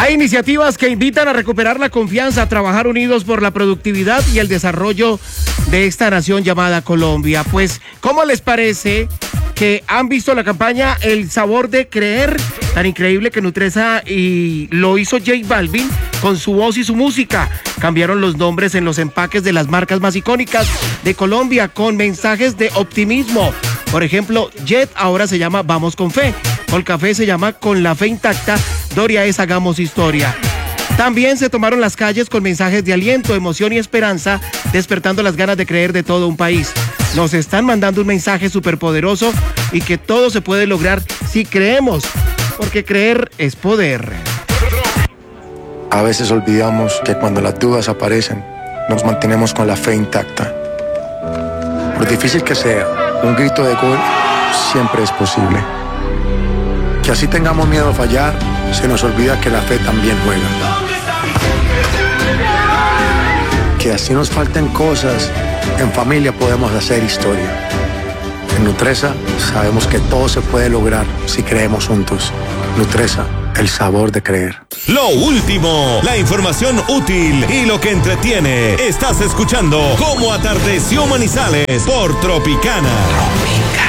Hay iniciativas que invitan a recuperar la confianza, a trabajar unidos por la productividad y el desarrollo de esta nación llamada Colombia. Pues, ¿cómo les parece que han visto la campaña El Sabor de Creer? Tan increíble que Nutresa y lo hizo J Balvin con su voz y su música. Cambiaron los nombres en los empaques de las marcas más icónicas de Colombia con mensajes de optimismo. Por ejemplo, Jet ahora se llama Vamos con Fe. Colcafé se llama Con la Fe Intacta. Doria es Hagamos Historia. También se tomaron las calles con mensajes de aliento, emoción y esperanza, despertando las ganas de creer de todo un país. Nos están mandando un mensaje superpoderoso y que todo se puede lograr si creemos, porque creer es poder. A veces olvidamos que cuando las dudas aparecen, nos mantenemos con la fe intacta. Por difícil que sea, un grito de gol siempre es posible. Que así tengamos miedo a fallar, se nos olvida que la fe también juega. Que así nos falten cosas, en familia podemos hacer historia. En Nutresa sabemos que todo se puede lograr si creemos juntos. Nutresa, el sabor de creer. Lo último, la información útil y lo que entretiene. Estás escuchando Cómo Atardeció Manizales por Tropicana.